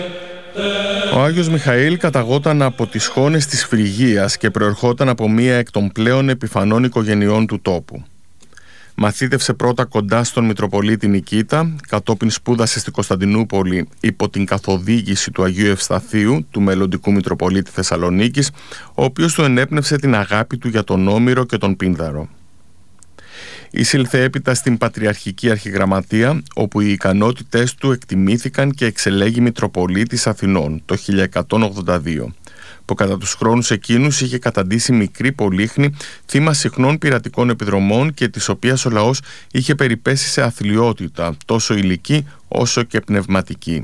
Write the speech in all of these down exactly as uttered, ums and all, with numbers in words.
Ο Άγιος Μιχαήλ καταγόταν από τις χώνες της Φρυγίας και προερχόταν από μία εκ των πλέον επιφανών οικογενειών του τόπου. Μαθήτευσε πρώτα κοντά στον Μητροπολίτη Νικήτα, κατόπιν σπούδασε στην Κωνσταντινούπολη υπό την καθοδήγηση του Αγίου Ευσταθίου, του μελλοντικού Μητροπολίτη Θεσσαλονίκης, ο οποίος του ενέπνευσε την αγάπη του για τον Όμηρο και τον Πίνδαρο. Εισήλθε έπειτα στην Πατριαρχική Αρχιγραμματεία, όπου οι ικανότητές του εκτιμήθηκαν και εξελέγει Μητροπολίτης Αθηνών το χίλια εκατόν ογδόντα δύο, που κατά τους χρόνους εκείνους είχε καταντήσει μικρή Πολύχνη, θύμα συχνών πειρατικών επιδρομών και της οποίας ο λαός είχε περιπέσει σε αθλιότητα, τόσο υλική όσο και πνευματική.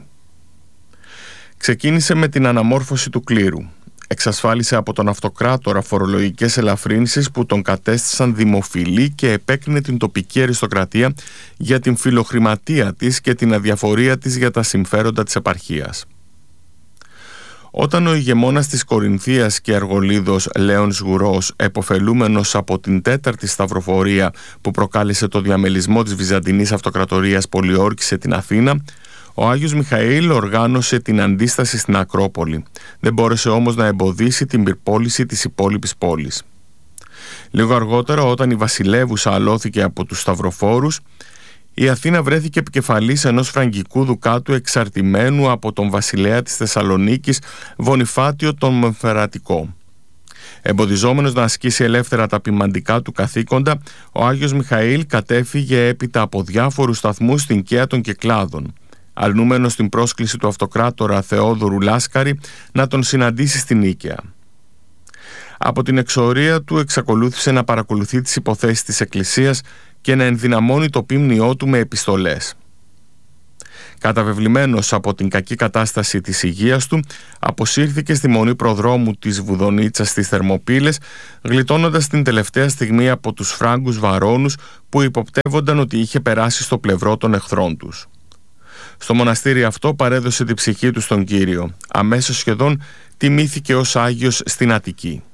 Ξεκίνησε με την αναμόρφωση του κλήρου. Εξασφάλισε από τον αυτοκράτορα φορολογικές ελαφρύνσεις που τον κατέστησαν δημοφιλή και επέκρινε την τοπική αριστοκρατία για την φιλοχρηματία της και την αδιαφορία της για τα συμφέροντα της επαρχίας. Όταν ο ηγεμόνας της Κορινθίας και Αργολίδος Λέων Σγουρός, επωφελούμενος από την τέταρτη σταυροφορία που προκάλεσε το διαμελισμό της Βυζαντινής Αυτοκρατορίας, πολιόρκησε την Αθήνα, ο Άγιος Μιχαήλ οργάνωσε την αντίσταση στην Ακρόπολη. Δεν μπόρεσε όμως να εμποδίσει την πυρπόληση της υπόλοιπης πόλης. Λίγο αργότερα, όταν η βασιλεύουσα αλώθηκε από τους σταυροφόρους, η Αθήνα βρέθηκε επικεφαλής ενός φραγκικού δουκάτου εξαρτημένου από τον βασιλέα της Θεσσαλονίκης, Βονιφάτιο τον Μεμφερατικό. Εμποδιζόμενος να ασκήσει ελεύθερα τα ποιμαντικά του καθήκοντα, ο Άγιος Μιχαήλ κατέφυγε έπειτα από διάφορους σταθμούς στην Καία των Κυκλάδων, αρνούμενος την πρόσκληση του αυτοκράτορα Θεόδωρου Λάσκαρη να τον συναντήσει στην Νίκαια. Από την εξορία του εξακολούθησε να παρακολουθεί τις υποθέσεις της Εκκλησίας και να ενδυναμώνει το ποίμνιό του με επιστολές. Καταβεβλημένος από την κακή κατάσταση της υγείας του, αποσύρθηκε στη μονή προδρόμου της Βουδονίτσας στις Θερμοπύλες, γλιτώνοντας την τελευταία στιγμή από τους Φράγκους βαρώνους που υποπτεύονταν ότι είχε περάσει στο πλευρό των εχθρών τους. Στο μοναστήρι αυτό παρέδωσε την ψυχή του στον Κύριο. Αμέσως σχεδόν τιμήθηκε ως Άγιος στην Αττική.